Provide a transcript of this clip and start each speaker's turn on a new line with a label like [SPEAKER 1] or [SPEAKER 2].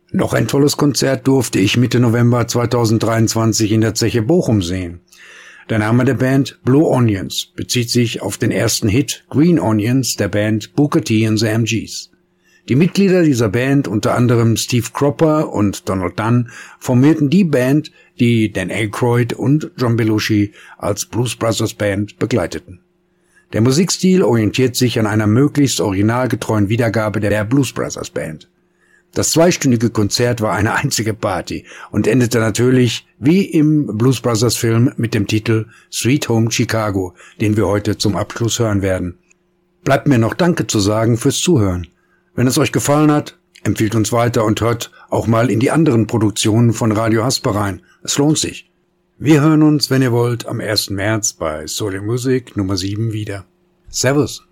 [SPEAKER 1] Noch ein tolles Konzert durfte ich Mitte November 2023 in der Zeche Bochum sehen. Der Name der Band Blue Onions bezieht sich auf den ersten Hit Green Onions der Band Booker T and the MGs. Die Mitglieder dieser Band, unter anderem Steve Cropper und Donald Dunn, formierten die Band, die Dan Aykroyd und John Belushi als Blues Brothers Band begleiteten. Der Musikstil orientiert sich an einer möglichst originalgetreuen Wiedergabe der Blues Brothers Band. Das zweistündige Konzert war eine einzige Party und endete natürlich, wie im Blues Brothers Film, mit dem Titel Sweet Home Chicago, den wir heute zum Abschluss hören werden. Bleibt mir noch Danke zu sagen fürs Zuhören. Wenn es euch gefallen hat, empfiehlt uns weiter und hört auch mal in die anderen Produktionen von Radio Hasper rein. Es lohnt sich. Wir hören uns, wenn ihr wollt, am 1. März bei Soul + Music Nummer 7 wieder. Servus.